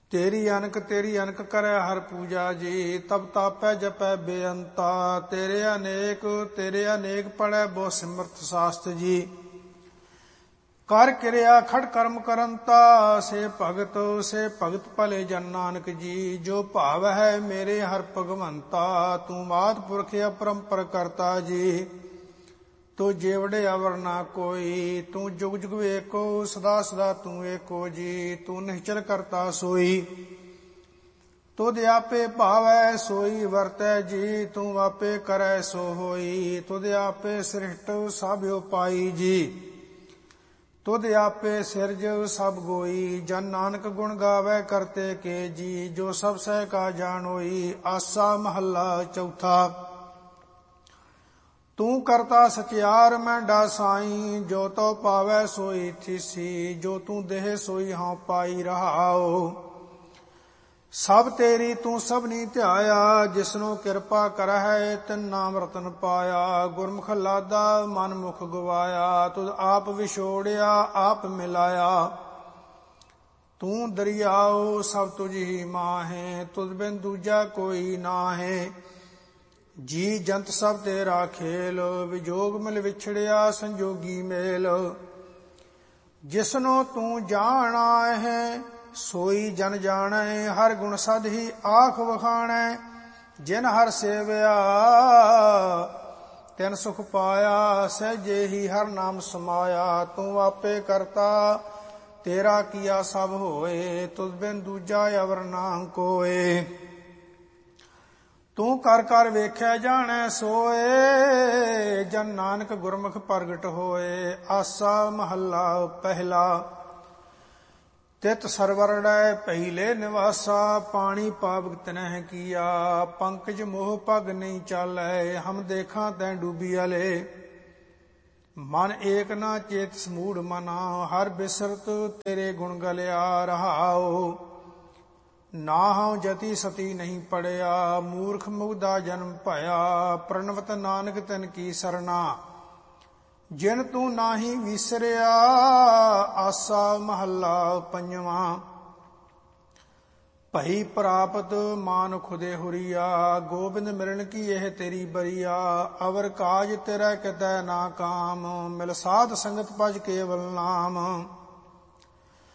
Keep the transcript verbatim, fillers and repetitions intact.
तेरी अनक तेरी अनक करे हर पूजा जी, तब तापै जपै बेअंता। तेरे अनेक तेरे अनेक पढ़ै बो सिमरत शास्त्र जी। कर क्रिया खड़ कर्म करंता, से भगत से भगत भले जन नानक जी। जो भाव है मेरे हर भगवंता, तू मात पुरख अपरंपर करता जी। तू जेवड़े अवर ना कोई, तू जुग जुग एको, सदा सदा तू एको जी। तू निश्चल करता सोई, तुद आपे भावै सोई वरतै जी। तू आपे करै सो होई, तुद आपे सृष्ट सब उपाई जी। तुद आपे सिरज सब गोई, जन नानक गुण गावै करते के जी। जो सब सह का जानोई, आसा महला चौथा। तू करता सचियार मैं डासाई, जो तो पावै सोई थीसी। जो तू देह सोई हाँ पाई रहाओ, सब तेरी तू सबनी ध्याया। जिसनो कृपा करहै तिन नाम रतन पाया। गुरमुख लादा मन मुख गवाया, तुद आप विछोड़िया आप मिलाया। तू दरियाओ सब तुझ ही माहे, तुद बिन दूजा कोई नाहे। जी जंत सब तेरा खेल, विजोग मिल विछड़िया संजोगी मेल। जिसनो तू जाना है सोई जन जाने, हर गुण सद ही आख वखाणै। जिन हर सेवया तिन सुख पाया, सहजे ही हर नाम समाया। तू आपे करता तेरा किया सब होए, तुद बिन दूजा अवर ना कोए। तू कर कर वेख्या जाने सोए, जन नानक गुरमुख प्रगट होए। आसा महला पहला। तित सरवरड़ै पहिले निवासा, पानी पावक तिनह किया। पंकज मोह पग नहीं चालै, हम देखा तैं डूबी अले। मन एक ना चेत समूढ़ मना, हर बिसरत तेरे गुण गलिया रहाओ। ना हूँ जति सती नहीं पड़िया, मूर्ख मुग्धा जन्म भया। प्रणवत नानक तिन की सरना, जिन तू नाही विसरिया। आसा महला पंजवा। भई प्रापत मान खुदे हुरिया, गोबिंद मिलन की यह तेरी बरिया। अवर काज तेरा कितै ना काम, मिल साध संगत भज केवल नाम।